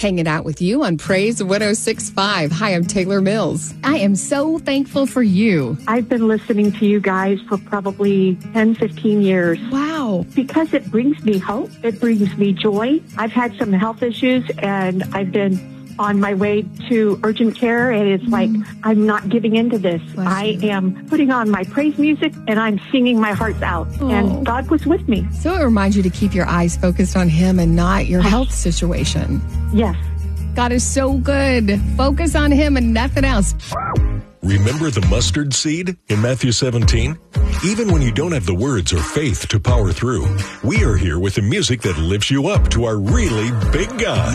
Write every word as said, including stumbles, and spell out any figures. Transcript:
hanging out with you on Praise one oh six point five. Hi, I'm Taylor Mills. I am so thankful for you. I've been listening to you guys for probably ten, fifteen years. Wow. Because it brings me hope. It brings me joy. I've had some health issues, and I've been on my way to urgent care, and it's like, I'm not giving into this. Bless I you. am putting on my praise music, and I'm singing my heart out. Oh. And God was with me. So it reminds you to keep your eyes focused on Him and not your health situation. Yes. God is so good. Focus on Him and nothing else. Remember the mustard seed in Matthew seventeen? Even when you don't have the words or faith to power through, we are here with the music that lifts you up to our really big God.